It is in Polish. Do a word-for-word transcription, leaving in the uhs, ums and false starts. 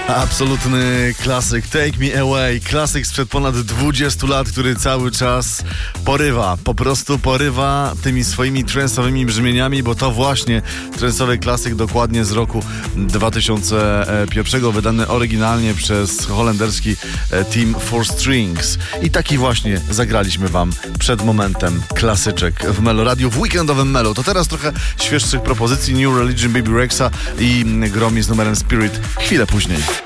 Absolutny klasyk, Take Me Away, klasyk sprzed ponad dwudziestu lat, który cały czas porywa, po prostu porywa tymi swoimi trance'owymi brzmieniami, bo to właśnie trance'owy klasyk dokładnie z roku dwa tysiące pierwszego, wydany oryginalnie przez holenderski Team Four Strings. I taki właśnie zagraliśmy wam przed momentem klasyczek w Melo Radio, w weekendowym Melo. To teraz trochę świeższych propozycji: New Religion, Baby Rexha i Gromi z numerem Spirit chwilę później.